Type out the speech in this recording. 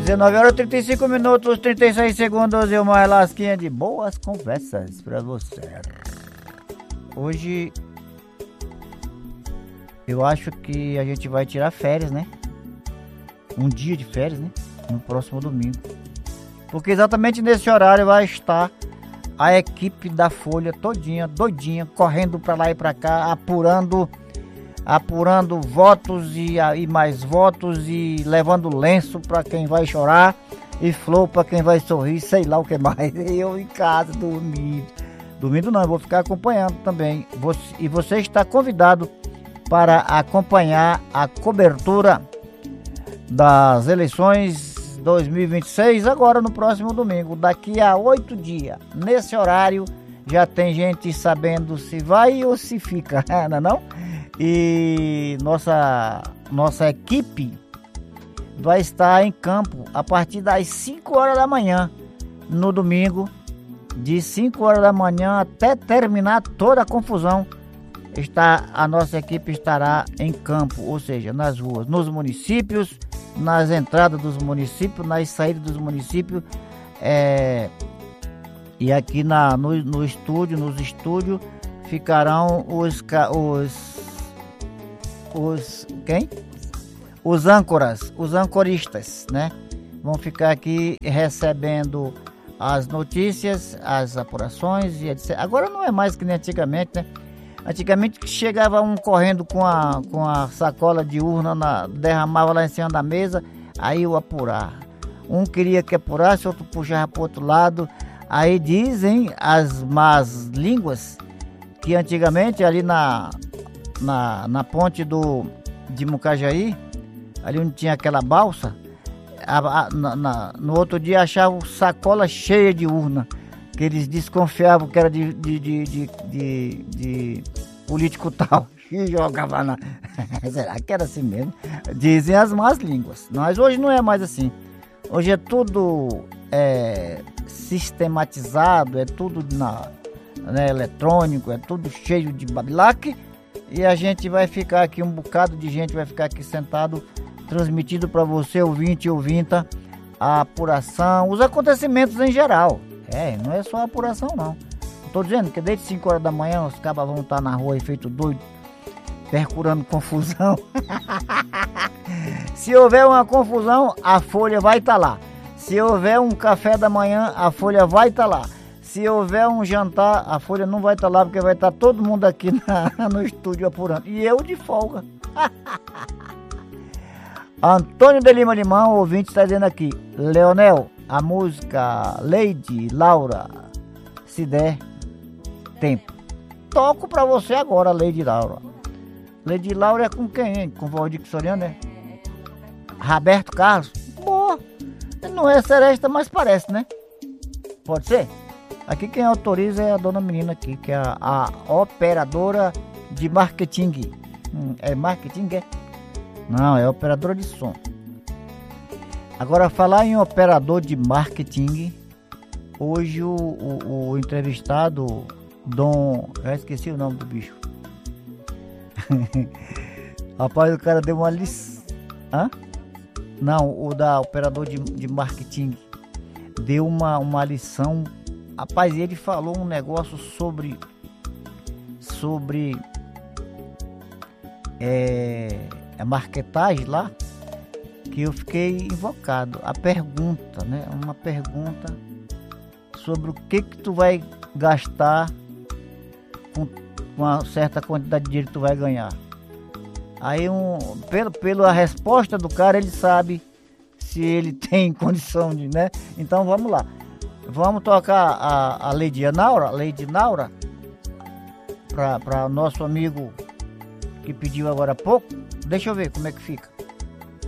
19 horas e 35 minutos, 36 segundos e uma lasquinha de boas conversas pra você. Hoje eu acho que a gente vai tirar férias, né? Um dia de férias, né? No próximo domingo. Porque exatamente nesse horário vai estar a equipe da Folha todinha, doidinha, correndo pra lá e pra cá, apurando votos e mais votos e levando lenço para quem vai chorar e flor para quem vai sorrir, sei lá o que mais. Eu em casa dormindo não, eu vou ficar acompanhando também. E você está convidado para acompanhar a cobertura das eleições 2026 agora no próximo domingo, daqui a 8 dias. Nesse horário já tem gente sabendo se vai ou se fica, não é não? E nossa equipe vai estar em campo a partir das 5 horas da manhã no domingo, de 5 horas da manhã até terminar toda a confusão. A nossa equipe estará em campo, ou seja, nas ruas, nos municípios, nas entradas dos municípios, nas saídas dos municípios, e aqui nos estúdios ficarão os âncoras, os ancoristas, né? Vão ficar aqui recebendo as notícias, as apurações e etc. Agora não é mais que nem antigamente, né? Antigamente chegava um correndo com a sacola de urna, derramava lá em cima da mesa, aí eu apurar. Um queria que apurasse, outro puxava para o outro lado. Aí dizem as más línguas que antigamente ali na ponte de Mucajaí, ali onde tinha aquela balsa, no outro dia achavam sacola cheia de urna, que eles desconfiavam que era de político tal, e jogava na... Será que era assim mesmo? Dizem as más línguas, mas hoje não é mais assim. Hoje é tudo sistematizado, é tudo eletrônico, é tudo cheio de babilaque. E a gente vai ficar aqui, um bocado de gente vai ficar aqui sentado, transmitindo para você, ouvinte e ouvinta, a apuração, os acontecimentos em geral. Não é só a apuração não. Estou dizendo que desde 5 horas da manhã os cabas vão estar na rua e feito doido, percurando confusão. Se houver uma confusão, a Folha vai estar lá. Se houver um café da manhã, a Folha vai estar lá. Se houver um jantar, a Folha não vai estar lá, porque vai estar todo mundo aqui no estúdio apurando. E eu de folga. Antônio de Lima Limão, ouvinte, está dizendo aqui: Leonel, a música Lady Laura, se der tempo. Toco pra você agora, Lady Laura. Lady Laura é com quem, hein? Com o Valdir Soriano, né? Roberto Carlos. Boa. Não é seresta, mas parece, né? Pode ser? Aqui quem autoriza é a dona menina aqui, que é a operadora de marketing. É marketing, é? Não, é operadora de som. Agora, falar em operador de marketing, hoje o entrevistado, eu esqueci o nome do bicho. Rapaz, o cara deu uma lição. Hã? Não, o da operador de marketing deu uma lição. Rapaz, ele falou um negócio sobre a marketagem lá, que eu fiquei invocado. A pergunta, né? Uma pergunta sobre o que tu vai gastar com uma certa quantidade de dinheiro que tu vai ganhar. Aí pela resposta do cara, ele sabe se ele tem condição de, né? Então vamos lá. Vamos tocar a Lady Naura, para o nosso amigo que pediu agora há pouco. Deixa eu ver como é que fica.